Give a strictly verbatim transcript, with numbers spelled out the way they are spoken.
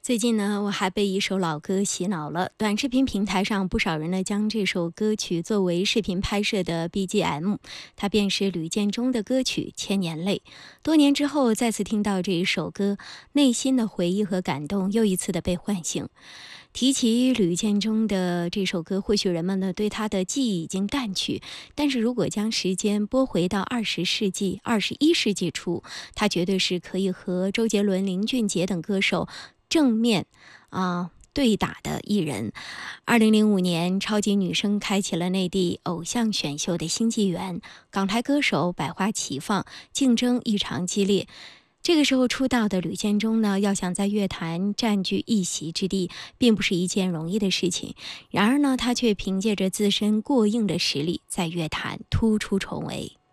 最近呢，我还被一首老歌洗脑了。短视频平台上，不少人呢将这首歌曲作为视频拍摄的 B G M， 它便是吕建中的歌曲《千年泪》。多年之后再次听到这一首歌，内心的回忆和感动又一次的被唤醒。提起吕建中的这首歌，或许人们呢对他的记忆已经淡去，但是如果将时间拨回到二十世纪、二十一世纪初，他绝对是可以和周杰伦、林俊杰等歌手正面啊、对打的艺人。二零零五年，超级女声开启了内地偶像选秀的新纪元，港台歌手百花齐放，竞争异常激烈。这个时候出道的吕建中呢，要想在乐坛占据一席之地，并不是一件容易的事情。然而呢，他却凭借着自身过硬的实力，在乐坛突出重围。